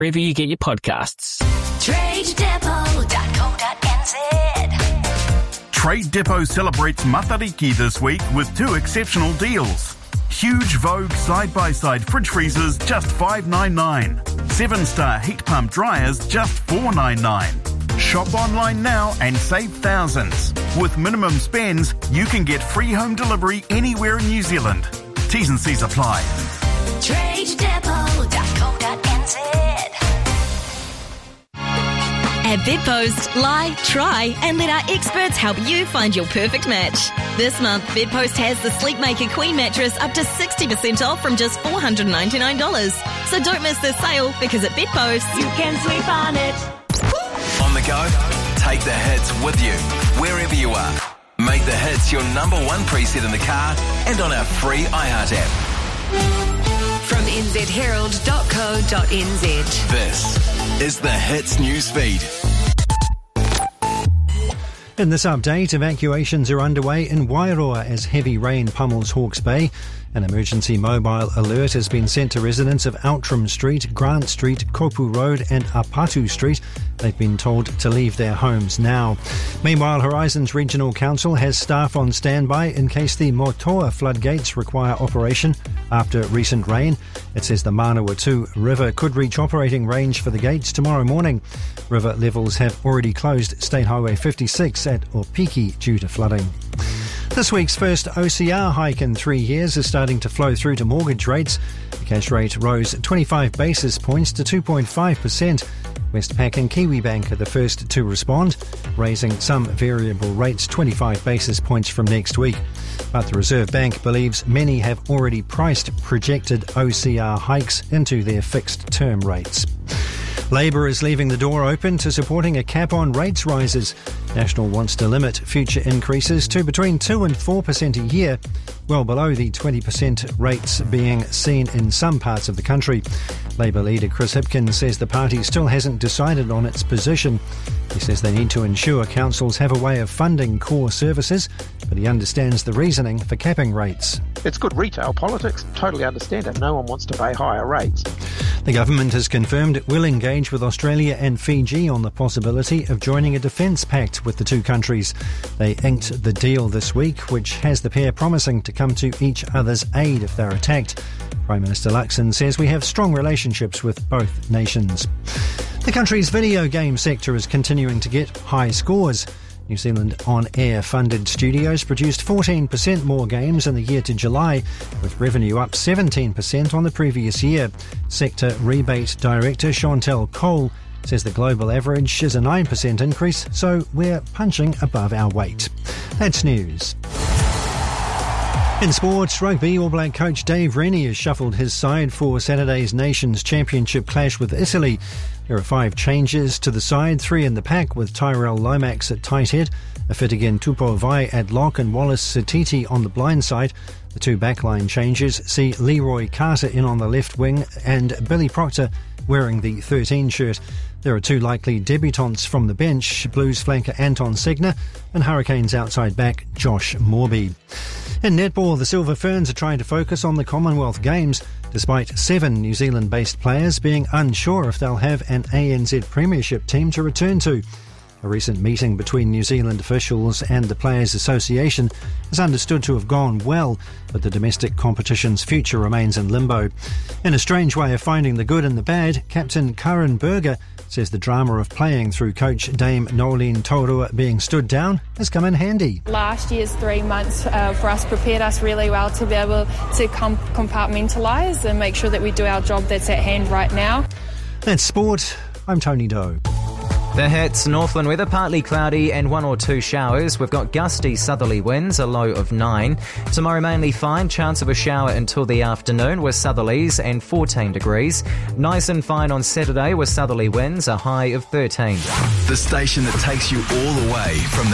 wherever you get your podcasts. TradeDepot.co.nz. Trade Depot celebrates Matariki this week with 2 exceptional deals. Huge Vogue side-by-side fridge freezers, just $5.99. 7-star heat pump dryers, just $4.99. Shop online now and save thousands. With minimum spends, you can get free home delivery anywhere in New Zealand. T's and C's apply. TradeDepot.co.nz. At Bedpost, lie, try, and let our experts help you find your perfect match. This month, Bedpost has the Sleepmaker Queen mattress up to 60% off from just $499. So don't miss this sale, because at Bedpost, You can sleep on it. On the go? Take the hits with you, wherever you are. Make the hits your number 1 preset in the car and on our free iHeart app. From nzherald.co.nz. This is the Hits newsfeed. In this update, evacuations are underway in Wairoa as heavy rain pummels Hawke's Bay. An emergency mobile alert has been sent to residents of Outram Street, Grant Street, Kopu Road and Apatu Street. They've been told to leave their homes now. Meanwhile, Horizons Regional Council has staff on standby in case the Motoa floodgates require operation after recent rain. It says the Manawatu River could reach operating range for the gates tomorrow morning. River levels have already closed State Highway 56 at Opiki due to flooding. This week's first OCR hike in 3 years is starting to flow through to mortgage rates. The cash rate rose 25 basis points to 2.5%. Westpac and Kiwibank are the first to respond, raising some variable rates 25 basis points from next week. But the Reserve Bank believes many have already priced projected OCR hikes into their fixed term rates. Labor is leaving the door open to supporting a cap on rates rises. National wants to limit future increases to between 2 and 4% a year, well below the 20% rates being seen in some parts of the country. Labor leader Chris Hipkins says the party still hasn't decided on its position. He says they need to ensure councils have a way of funding core services, but he understands the reasoning for capping rates. It's good retail politics. Totally understand it. No one wants to pay higher rates. The government has confirmed it will engage with Australia and Fiji on the possibility of joining a defence pact with the two countries. They inked the deal this week, which has the pair promising to come to each other's aid if they're attacked. Prime Minister Luxon says we have strong relationships with both nations. The country's video game sector is continuing to get high scores. New Zealand on-air funded studios produced 14% more games in the year to July, with revenue up 17% on the previous year. Sector rebate director Chantel Cole says the global average is a 9% increase, so we're punching above our weight. That's news. In sports, rugby, All Black coach Dave Rennie has shuffled his side for Saturday's Nations Championship clash with Italy. There are 5 changes to the side, 3 in the pack with Tyrell Lomax at tight head, Afitigan Tupovai at lock and Wallace Satiti on the blind side. The 2 backline changes see Leroy Carter in on the left wing and Billy Proctor wearing the 13 shirt. There are 2 likely debutants from the bench, Blues flanker Anton Segner and Hurricanes outside back Josh Morby. In netball, the Silver Ferns are trying to focus on the Commonwealth Games, despite 7 New Zealand-based players being unsure if they'll have an ANZ Premiership team to return to. A recent meeting between New Zealand officials and the Players Association is understood to have gone well, but the domestic competition's future remains in limbo. In a strange way of finding the good and the bad, Captain Karen Berger says the drama of playing through coach Dame Nolene Taurua being stood down has come in handy. Last year's 3 months for us prepared us really well to be able to compartmentalise and make sure that we do our job that's at hand right now. That's sport. I'm Tony Doe. The hits, Northland weather, partly cloudy and 1 or 2 showers. We've got gusty southerly winds, a low of 9. Tomorrow mainly fine, chance of a shower until the afternoon with southerlies and 14 degrees. Nice and fine on Saturday with southerly winds, a high of 13. The station that takes you all the way from